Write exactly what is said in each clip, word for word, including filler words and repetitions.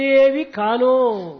ఏవి కానో.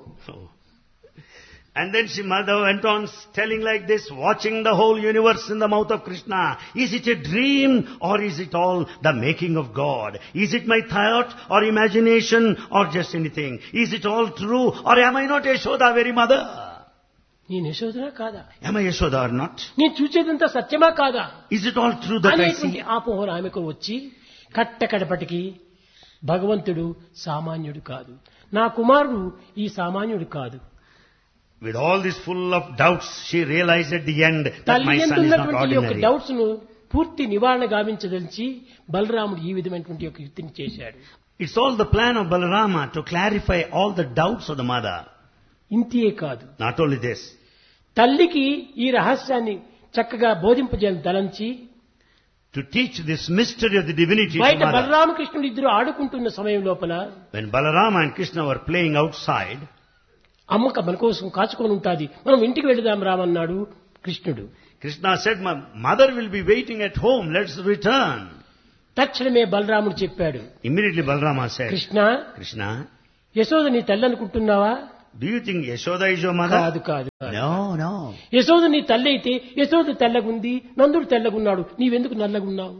And then she mother went on telling like this, watching the whole universe in the mouth of Krishna. Is it a dream or is it all the making of God? Is it my thought or imagination or just anything? Is it all true or am I not Yashoda, very mother? నేను యశోదనా కాదా? Am I Yashoda or not? నేను చూసేదంతా సత్యమా కాదా Is it all true that I అనేటువంటి see? ఆపోహలు ఆమెకు వచ్చి కట్టకడపటికి భగవంతుడు సామాన్యుడు కాదు, నా కుమారుడు ఈ సామాన్యుడు కాదు. With all this full of doubts, she realized at the end that తల్లి my son is not ఎందున్నటువంటి యొక్క ordinary. డౌట్స్ ను పూర్తి నివారణ గావించదలిచి బలరాముడు ఈ విధమైనటువంటి యొక్క యుక్తిని చేశాడు. It's all the plan of Balarama to clarify all the doubts of the mother. ఇంతే కాదు, Not only this, తల్లికి ఈ రహస్యాన్ని చక్కగా బోధింపజేయాలని తలంచి to teach this mystery of the divinity to బయట mother. బలరామకృష్ణుడు ఇద్దరు ఆడుకుంటున్న సమయం లోపల When Balarama and Krishna were playing outside, అమ్మక మన కోసం కాచుకొని ఉంటాది, మనం ఇంటికి వెళదాం రామన్నాడు కృష్ణుడు. Krishna said, my mother will be waiting at home, let's return. తక్షణమే బలరాముడు చెప్పాడు, Immediately Balarama said, Krishna, Krishna, Yashoda నీ తల్లి అనుకుంటున్నావా? do you think Yashoda is your mother? కాదు కాదు కాదు. No, no. యశోద నీ తల్లి అయితే యశోద తెల్లగుంది, నందుడు తెల్లగున్నాడు, నీవెందుకు నల్లగున్నావు?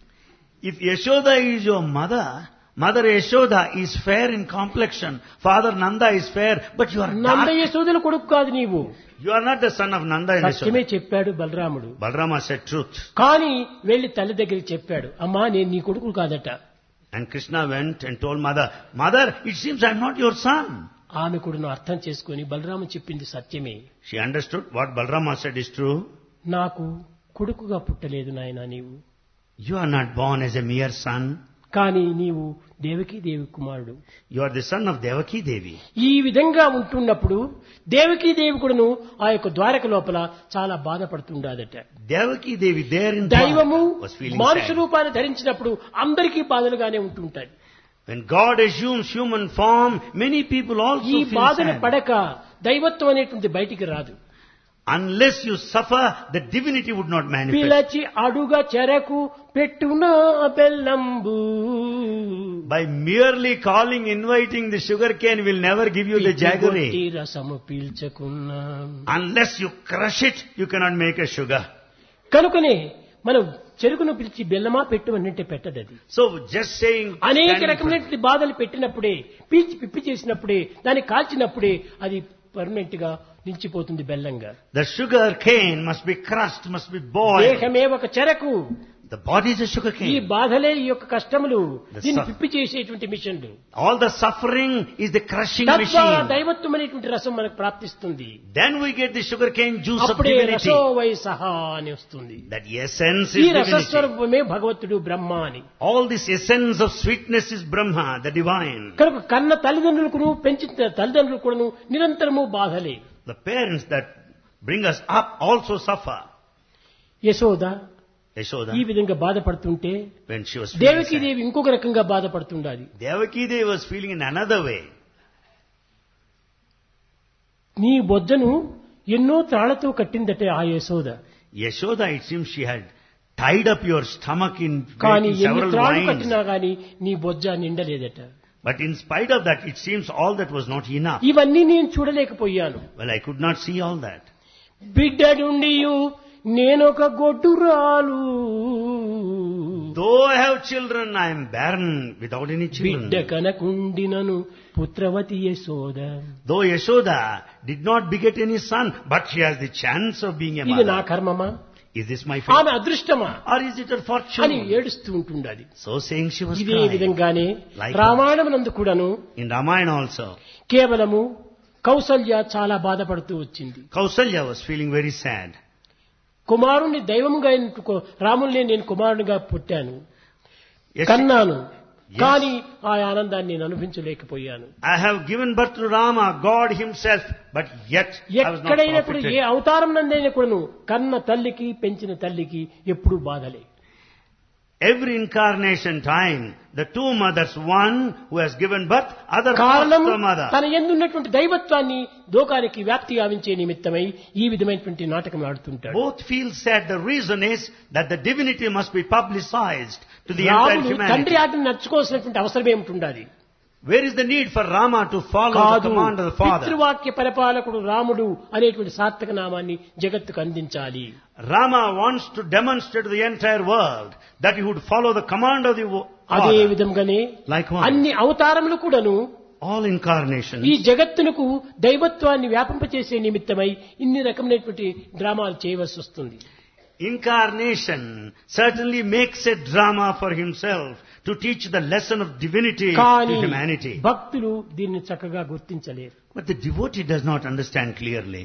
If Yashoda is your mother, Mother Yashoda is fair in complexion, Father Nanda is fair, but you are Nanda dark. యశోదల కొడుకు కాదు నీవు. You are not the son of Nanda and సత్యమే Yashoda. చెప్పాడు బలరాముడు. Balarama said truth. కానీ వెళ్లి తల్లి దగ్గరికి చెప్పాడు, అమ్మా నేను నీ కొడుకు కాదట. And Krishna went and told mother, Mother, it seems I am not your son. ఆమె కూడా అర్థం చేసుకుని బలరాము చెప్పింది సత్యమే. She understood what Balarama said is true. నాకు కొడుకుగా పుట్టలేదు నాయనా నీవు, You are not born as a mere son. కానీ నీవు దేవకీ దేవి కుమారుడు. You are the son of Devaki Devi. ఈ విధంగా ఉంటున్నప్పుడు దేవకీ దేవి కూడాను ఆ యొక్క ద్వారక లోపల చాలా బాధపడుతుండదట. Devaki Devi there in దైవము Dwarka was feeling మనుష్య sad. రూపాన్ని ధరించినప్పుడు అందరికీ బాధలుగానే ఉంటుంటాయి. When God assumes human form, many people also ఈ feel బాధను sad. పడక దైవత్వం అనేటువంటి బయటికి రాదు. Unless you suffer, the divinity would not manifest. పిలచి అడుగ చెరకు పెట్టున బెల్లంబు. By merely calling, inviting the sugar cane will never give you the jaggery. పిచ్చి రసము పీల్చకున్నా. Unless you crush it, you cannot make a sugar. కనుకనే మనం చెరుకును పిలిచి బెల్లమా పెట్టు అన్నంటే పెట్టదది. So just saying, అనేక standing for- రకమైనటువంటి బాధలు పెట్టినప్పుడే, పీల్చి పిప్పి చేసినప్పుడే, దాన్ని కాల్చినప్పుడే అది పర్మనెంట్ గా నిలిచిపోతుంది బెల్లంగా. the sugar cane must be crushed, must be boiled. దేహమే ఒక చెరకు, The body is a sugar ఈ cane. బాధలే ఈ యొక్క కష్టములు, The దీన్ని suff- పిప్పి చేసేటువంటి మిషన్లు. All the suffering is the crushing తద్వారా machine. దైవత్వం అనేటువంటి రసం మనకు ప్రాప్తిస్తుంది. Then we get the sugar cane juice of అప్పుడే divinity. రసో వై సహా అని వస్తుంది. That essence ఈ is divinity. రసస్వరూపమే భగవంతుడు బ్రహ్మ అని. All this essence of sweetness is Brahma, the divine. కనుక కన్న తల్లిదండ్రులకు పెంచిన తల్లిదండ్రులు కూడా నిరంతరము బాధలే. The parents that bring us up also suffer. Yashoda Yashoda, ఈ విధంగా బాధపడుతుంటే when she was feeling Devaki sad, దేవి ఇంకొక రకంగా బాధపడుతుండాలి. Devaki Devi was feeling in another way. నీ బొజ్జను ఎన్నో త్రాళ్లతో కట్టిందట ఆ Yashoda. Yashoda, it seems she had tied up your stomach in, కానీ in ఎన్ని several త్రాళ్ళు lines. కట్టినా గాని నీ బొజ్జ నిండలేదట. But in spite of that, it seems all that was not enough. ఇవన్నీ నేను చూడలేకపోయాను. Well, I could not see all that. బిడ్డ నుండి నేనొక గొడ్డురాలు, Though I have children, I am barren without any బిడ్డ children. కనకుండినను పుత్రవతి Yashoda. Though Yashoda did not beget any son, but she has the chance of being a ఇది నా mother. కర్మమా, Is this my ఆమె fate? అదృష్టమా Or is it her అని fortune? ఏడుస్తూ ఉంటుండది. So saying, she was ఇదే crying. విధంగానే Like రామాయణమునందు కూడాను In Ramayana also, కేవలము కౌసల్య చాలా బాధపడుతూ వచ్చింది. Kausalya was feeling very sad. కుమారుణ్ణి దైవముగా ఎన్నుకో, రాముల్ని నేను కుమారునిగా పుట్టాను, Yes, కన్నాను, Yes. కానీ ఆ ఆనందాన్ని నేను అనుభవించలేకపోయాను. I have given birth to Rama, God himself, but yet I was not ఎక్కడైనప్పుడు A profited. అవతారం నందైనా కూడాను కన్న తల్లికి పెంచిన తల్లికి ఎప్పుడు బాధలే. Every incarnation time, the two mothers, one who has given birth, other కారణం foster mother. తన ఎందున్నటువంటి దైవత్వాన్ని లోకానికి వ్యాప్తి గావించే నిమిత్తమై ఈ విధమైనటువంటి నాటకం ఆడుతుంటాడు. Both feel sad. The reason is that the divinity must be publicized to the entire రాముడు humanity. తండ్రి ఆజ్ఞను నడుచుకోవాల్సినటువంటి అవసరం ఏమిటి ఉండాలి? Where is the need for Rama to follow the కాదు, command of the father? పితృవాక్య పరిపాలకుడు రాముడు అనేటువంటి సార్థక నామాన్ని జగత్తుకు అందించాలి. Rama wants to demonstrate to the entire world that he would follow the command of the wo- అదే father. విధంగానే Likewise, అన్ని అవతారములు కూడాను all incarnations, ఈ జగత్తునకు దైవత్వాన్ని వ్యాపింపచేసే నిమిత్తమై ఇన్ని రకమైనటువంటి డ్రామాలు చేయవలసి వస్తుంది. incarnation certainly makes a drama for himself to teach the lesson of divinity కానీ to humanity. భక్తులు దీన్ని చక్కగా గుర్తించలేరు. But the devotee does not understand clearly.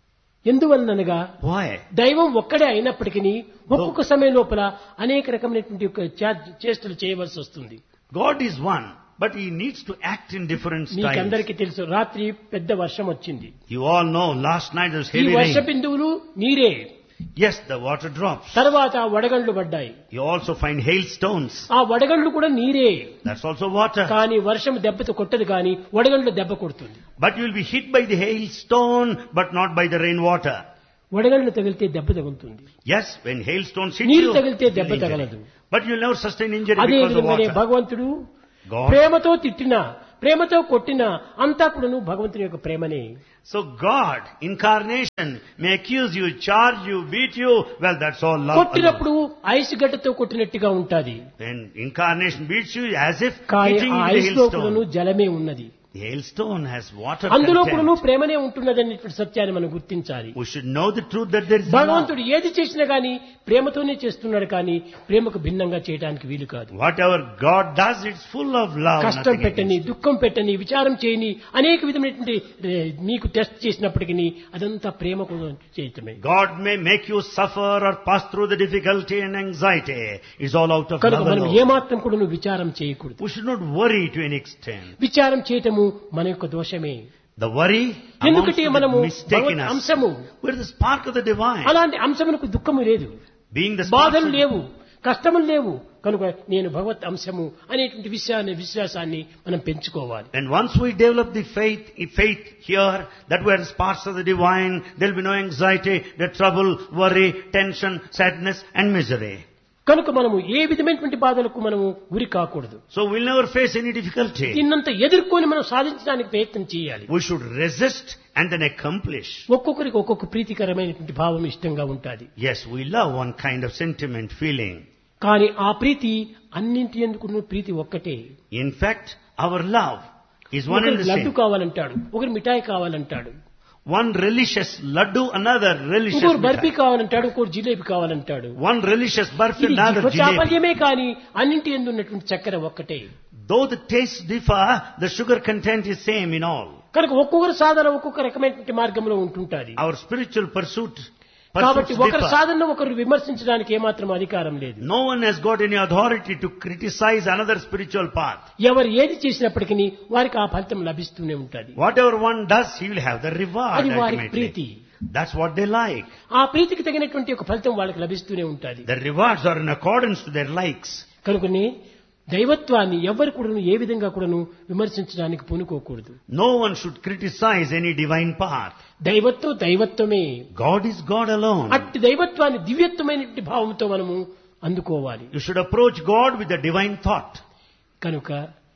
ఎందువలనగా Why? దైవం ఒక్కడే అయినప్పటికీ ఒక్కొక్క సమయం లోపల అనేక రకమైనటువంటి ఒక చే- చేష్టలు చేయవలసి వస్తుంది. God is one, but he needs to act in different styles. మీకందరికీ తెలుసు, రాత్రి పెద్ద వర్షం వచ్చింది. You all know last night there was ఈ heavy వర్ష rain. బిందువులు నీరే. Yes, the water drops. తర్వాత వడగండ్లు పడ్డాయి. You also find hailstones. ఆ వడగండ్లు కూడా నీరే. That's also water. కానీ వర్షం దెబ్బతో కొట్టదు, కానీ వడగండ్లు దెబ్బ కొడుతుంది. But you will be hit by the hailstone, but not by the rainwater. వడగండ్లు తగిలితే దెబ్బ తగులుతుంది. Yes, when hailstones hit నీరు you, తగిలితే you'll దెబ్బ injure. తగలదు. But you'll never sustain injury అదే because of విధంగానే water. భగవంతుడు God. ప్రేమతో తిట్టినా ప్రేమతో కొట్టినా అంతా కూడాను భగవంతుని యొక్క ప్రేమనే. So God, incarnation, may accuse you, charge you, beat you. Well, that's all love. alone. కొట్టినప్పుడు ఐసు గడ్డతో కొట్టినట్టుగా ఉంటాది. When incarnation beats you as if కానీ hitting ఆ you with a ఐసులో కూడాను hailstone. జలమే ఉన్నది. The hailstone has water అందులో కూడాను content. ప్రేమనే ఉంటున్నది అనేటువంటి సత్యాన్ని మనం గుర్తించాలి. We should know the truth that there is love. భగవంతుడు ఏది చేసినా గానీ ప్రేమతోనే చేస్తున్నాడు, కానీ ప్రేమకు భిన్నంగా చేయడానికి వీలు కాదు. Whatever God does, it's full of love. కష్టం nothing పెట్టని, against. దుఃఖం పెట్టని, విచారం చేయని, అనేక విధమైనటువంటి ఏ, మీకు టెస్ట్ చేసినప్పటికీ అదంతా ప్రేమకు చేయటమే. God may make you suffer or pass through the difficulty and anxiety. It's all out of కనుక love మనం alone. ఏమాత్రం కూడా నువ్వు విచారం చేయకూడదు. We should not worry to an extent. విచారం చేయటము మన యొక్క దోషమే. The worry amounts ఎందుకంటే to మనము the mistaken భగవత్ us. అంశము. We're the spark of the divine. అలాంటి అంశమునకు దుఃఖము లేదు, Being the spark బాధలు of లేవు, కష్టములు లేవు. కనుక నేను భగవత్ అంశము అనేటువంటి విషయాన్ని విశ్వాసాన్ని మనం పెంచుకోవాలి. And once we develop the faith, faith here, that we are sparks of the divine, there will be no anxiety, no trouble, worry, tension, sadness and misery. కనుక మనము ఏ విధమైనటువంటి బాధలకు మనము గురి కాకూడదు. So we'll never face any difficulty. దీన్నంతా ఎదుర్కొని మనం సాధించడానికి ప్రయత్నం చేయాలి. We should resist and then accomplish. ఒక్కొక్కరికి ఒక్కొక్క ప్రీతికరమైనటువంటి భావం ఇష్టంగా ఉంటుంది. Yes, we love one kind of sentiment, feeling. కానీ ఆ ప్రీతి అన్నింటి ఎందుకు ప్రీతి ఒక్కటే. In fact, our love is one and ఒకరికి the లడ్డు same. కావాలంటాడు, ఒకరు మిఠాయి కావాలంటాడు, One relicious laddu, another relicious ఇంకోరు బర్ఫీ mithai. కావాలంటాడు, ఇంకోరు జిలేబీ కావాలంటాడు. One relicious burfi, ఇది another జీవ jalebi. చాపల్యమే కానీ అన్నింటి యందు ఉన్నటువంటి చక్కెర ఒక్కటే. Though the tastes differ, the sugar content is same in all. కనుక ఒక్కొక్కరు సాధన ఒక్కొక్క రకమైనటువంటి మార్గంలో ఉంటుంటాది. Our spiritual pursuit, కాబట్టి pursuits ఒకరి differ. సాధనను ఒకరు విమర్శించడానికి ఏమాత్రం అధికారం లేదు. No one has got any authority to criticize another spiritual path. ఎవరు ఏది చేసినప్పటికీ వారికి ఆ ఫలితం లభిస్తూనే ఉంటుంది. Whatever one does, he will have the reward అది వారి ultimately. Preethi. That's what they like. ఆ ప్రీతికి తగినటువంటి ఒక ఫలితం వాళ్ళకి లభిస్తూనే ఉంటుంది. The rewards are in accordance to their likes. కనుకనే దైవత్వాన్ని ఎవరు కూడాను ఏ విధంగా కూడాను విమర్శించడానికి పూనుకోకూడదు. No one should criticize any divine path. దైవత్వం దైవత్వమే. God is God alone. అట్టి దైవత్వాన్ని దివ్యత్వమైనటువంటి భావంతో మనము అందుకోవాలి. You should approach God with a divine thought. కనుక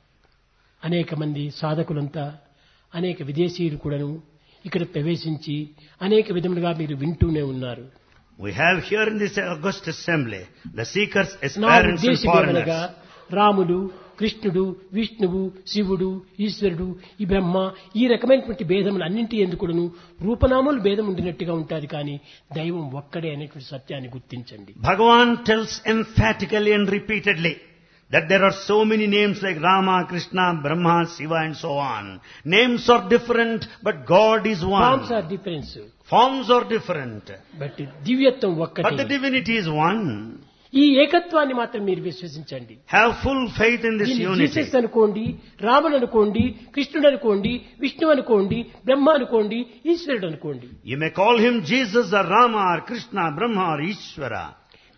అనేక మంది సాధకులంతా అనేక విదేశీయులు కూడాను ఇక్కడ ప్రవేశించి అనేక విధములుగా మీరు వింటూనే ఉన్నారు. We have here in this august assembly the seekers, నా aspirants and ఉద్దేశం ఏమనగా foreigners. రాముడు, కృష్ణుడు, విష్ణువు, శివుడు, ఈశ్వరుడు, ఈ బ్రహ్మ, ఈ రకమైనటువంటి భేదములు అన్నింటి ఎందుకును రూపనామములు భేదం ఉండినట్టుగా ఉంటుంది, కానీ దైవం ఒక్కడే అనేటువంటి సత్యాన్ని గుర్తించండి. Bhagavan tells emphatically and repeatedly that there are so many names like Rama, Krishna, Brahma, Shiva and so on. Names are different, but God is forms one. Are difference, Forms are different, but దివ్యత్వం but the ఒక్కటే. divinity is one. ఈ ఏకత్వాన్ని మాత్రం మీరు విశ్వసించండి. Have full faith in this దీన్ని unity. Jesus అనుకోండి, రాముడు అనుకోండి, కృష్ణుడు అనుకోండి, విష్ణు అనుకోండి, బ్రహ్మ అనుకోండి, ఈశ్వరుడు అనుకోండి. You may call him Jesus or Rama or Krishna, Brahma or Ishvara.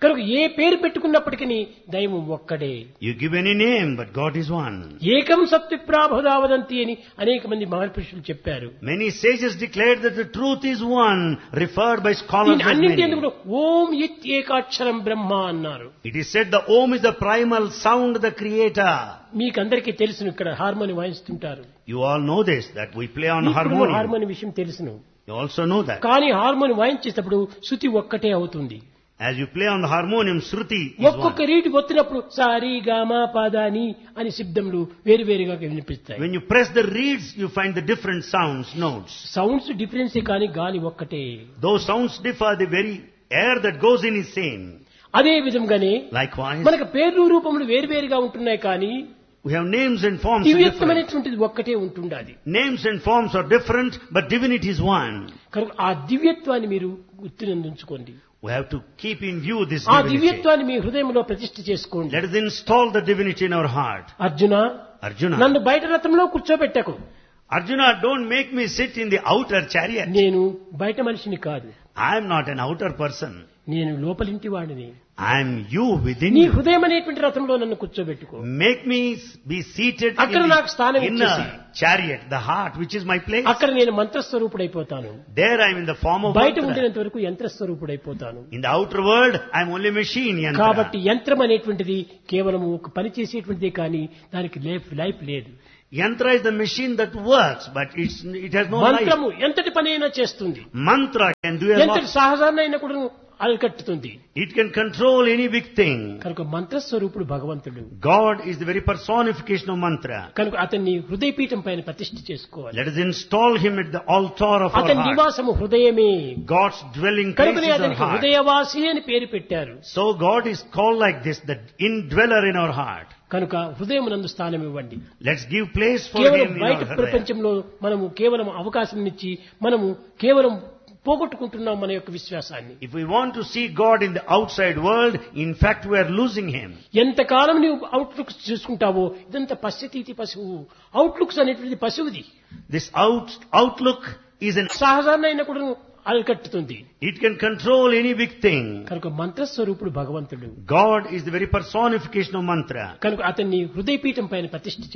కనుక ఏ పేరు పెట్టుకున్నప్పటికీ దైవం ఒక్కడే. You give any name, but God is one. ఏకం సత్విప్రాబోధావదంతి అని అనేక మంది మహాపురుషులు చెప్పారు. Many sages declared that the truth is one, referred by scholars as అన్నింటి many. ఎందుకు ఓం ఇత్ ఏకాక్షరం బ్రహ్మ అన్నారు. It is said the Om is the primal sound, the creator. మీకందరికీ తెలుసును, ఇక్కడ harmony వాయిస్తుంటారు. You all know this, that we play on మీకు harmonium. Harmony విషయం తెలుసును. You also know that. కానీ హార్మోని వాయించేటప్పుడు శృతి ఒక్కటే అవుతుంది. As you play on the harmonium, Shruti is ఒక్కొక్క one. రీతి వచ్చినప్పుడు సారీ గామా పాదాని అని శబ్దములు వేరువేరుగా వినిపిస్తాయి. When you press the reeds, you find the different sounds, notes. Sounds డిఫరెన్సే కానీ గాలి ఒక్కటే. Those sounds differ, the very air that goes in is same. అదే విధంగానే Likewise, మనకు పేర్లు రూపములు వేరువేరుగా ఉంటున్నాయి కానీ we have names and forms are different. దివ్యత్వమైనటువంటిది ఒక్కటే ఉంటుండాలి. Names and forms are different, but divinity is one. కనుక ఆ దివ్యత్వాన్ని మీరు గుర్తునందుంచుకోండి. We have to keep in view this ఆ divinity. దివ్యత్వాన్ని మీ హృదయంలో ప్రతిష్ఠ చేసుకోండి. Let us install the divinity in our heart. Arjuna, Arjuna, నన్ను బయట రథంలో కూర్చోబెట్టకు. Arjuna, don't make me sit in the outer chariot. నేను బయట మనిషిని కాదు, I am not an outer person. నేను లోపలింటి వాడిని. I am you within నీ you. హృదయం అనేటువంటి రథంలో నన్ను కూర్చోబెట్టుకో. Make me be seated in అక్కడ నాకు స్థానం the ఇచ్చేసి. inner chariot, the heart, which is my place. అక్కడ నేను మంత్రస్వరూపుడైపోతాను. There I am in the form of బయట mantra. ఉండినంత వరకు యంత్రస్వరూపుడైపోతాను. In the outer world, I am only machine, yantra. కాబట్టి యంత్రం అనేటువంటిది కేవలం ఒక పని చేసేటువంటిదే కానీ దానికి లైఫ్ లైఫ్ లేదు. Yantra is the machine that works, but it's, it has no life. మంత్రము ఎంతటి పని అయినా చేస్తుంది. Mantra can do a ఎంతటి lot. సహజాన్ని అయినా కూడా అరికట్టుతుంది. It can control any big thing. కనుక మంత్రస్వరూపుడు భగవంతుడు. God is the very personification of mantra. కనుక అతన్ని హృదయపీఠం పైన ప్రతిష్ఠ చేసుకోవాలి. Let us install him at the altar of our అతని heart. నివాసము హృదయమే. God's dwelling place కనుకనే is our అతనికి heart. హృదయవాసి అని పేరు పెట్టారు. So God is called like this, the indweller in our heart. కనుక హృదయం నందు స్థానం ఇవ్వండి. Let's give place for కేవలం him in బయట our heart. ప్రపంచంలో మనము కేవలం అవకాశం ఇచ్చి మనము కేవలం పోగొట్టుకుంటున్నాం మన యొక్క విశ్వాసాన్ని. If we want to see God in the outside world, in fact we are losing him. ఎంతకాలం నీవు అవుట్లుక్స్ చూసుకుంటావో ఇదంతా పశ్యతీతి పశువు. అవుట్లుక్స్ అనేటువంటిది పశువుది. This out, outlook is an, సహజాన్ని అయినా కూడా అరికట్టుతుంది. it can control any big thing. కనుక మంత్రస్వరూపుడు భగవంతుడు. God is the very personification of mantra. కనుక అతన్ని హృదయపీఠం పైన ప్రతిష్ఠ